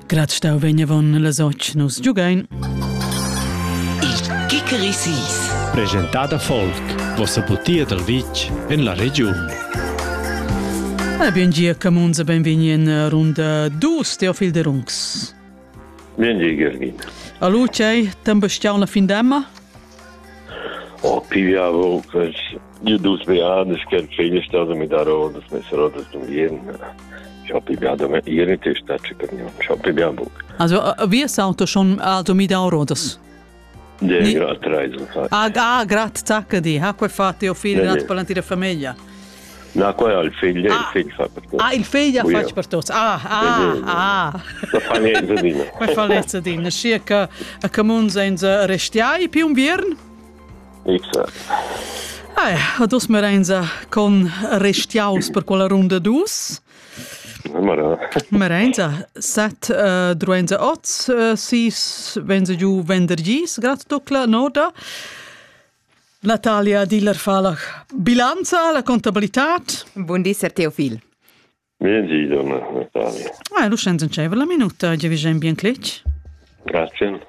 Grad stau vegna von las 8 nus giugain. Il Chickeri Sis. Presentada Folk, vossa butia del Vitg en la regione. Bien dia camunza benveni in runda 2 Teofil de Runks. Bien dia Gergina. Allo c'è tambestiau la fin d'emma? Oh, piviavo, io dus beades che il figlio stato mi darò, das messerò das zum Jen. Ciò piviado me ieri te stacci per nion. Ciò piviavo. Also wir auto schon also mit Eurodas. De grad reisen fa. Grad tacca di. Quei fa Teofil nat per famiglia. No, qua il figlio fa per tutti. Il figlio fa per tutti. La fa niente di me. Quei fa lezza di. Nascia che a camunza in restiai più un biern? Exact. Ados merenza con restiaus per quella ronda 2. Merenza 7 druenza 8 6 venza giù venerdis grat tocla noda. Natalia Diller fa la bilanza, la contabilità. Buondì Teofil. Bien sì, donna Natalia. Lo scenza in ceva la minuta, già vi gen bien clic. Grazie.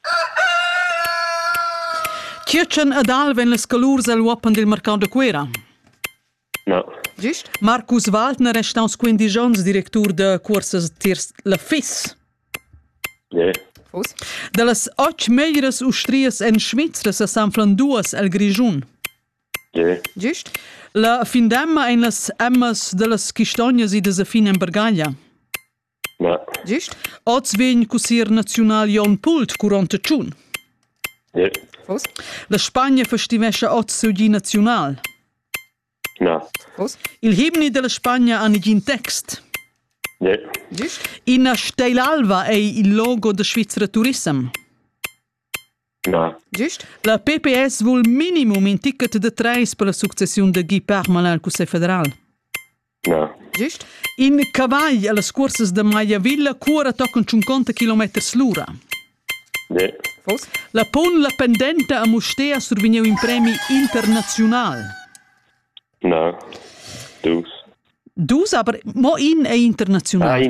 Circen ad alven le scalurs al wappen del mercato de Quera. No. Giust? Marcus Waldner è staus 15 anni direttor de curses tiers la FIS. Fus? De las 8 meilleres Austrias en Svizzera se sanflan 2 al Grigiun. Giust? La fin d'emma en las emmas de las Chistognas i de Zafin en Bergaglia. No. Giust? Oz vegn cussir national Jon Pult curante tschun. Fus? La Spagna festivescha oz sugi national. No. Fus? Il himni della Spagna ha in text. Giust? In Steilalva è il logo de Svizzera Tourism. No. Giust? La PPS vuol minimum in ticket de 3 per la successione de Guy Parmelin al Conseil Federal. No. Giust? In Cavaglia, alle corses de Maiavilla, cura toccano 50 km l'ora. Fus? La pon la pendente a Mustea survigneu in premi internazional. No. Dus. Dus, aber mo in è internazionale.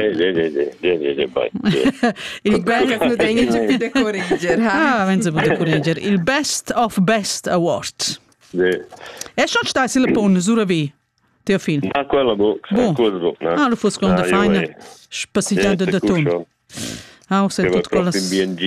Il bello non tengo più da correggere. Wenn sie da correggere. Il Best of Best Award. E schon stai la pon, sura vi. Teofil. No, quella box. Lo fos con da fina spassigliata da ton. Se tutto con la...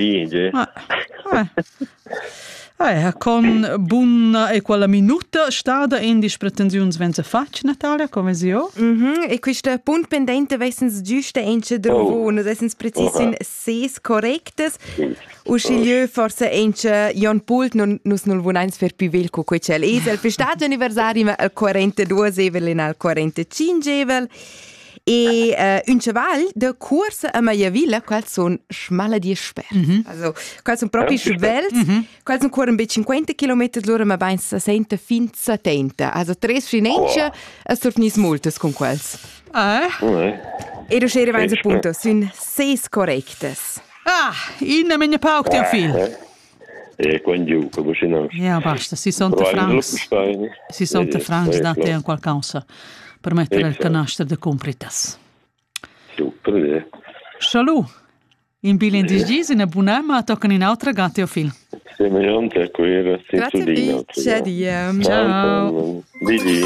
con buona e quella minuta stada in dis pretensions wenn se fac Natalia come zio. E questo punto pendente vessens giusta ence drovone, vessens precisin ses correctes. Uscilieu forse ence Jon Pult non vunains per pivel co quecel esel festaggio anniversari ma al 42 evel in al 45 evel. E un cheval de corsa a Maiavilla, quals son schmala die sper. Also, quals son proprio schwels, quals son corren be 50 km l'ora, ma bain 60 fin 70. Also, 3 finenche, a sornis multes con quals. E do schere vains appunto, sun 6 correctes. In menja pauk Teofil. Quando come si non. Ja, basta, 60 francs. 60 francs date a qualcosa. Per mettere il canastro de compritas. Super. Salut. In bilen disgis in abunema tocan in altra gatti o fil. Semejante quera Grazie. Ciao. Didi.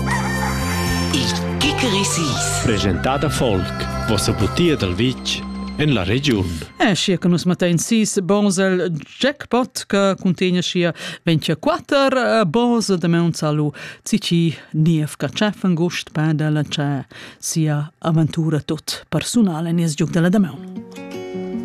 Il Chickeri Sis. Presentada Folk, vossa butia del Vitg en la regione. Scia nus matin 6 Bosel jackpot che contiene scia 24 bose de meunzalu cici nief ca cefen gust pedala c'è sia avventura tot personale nies giug della de meun.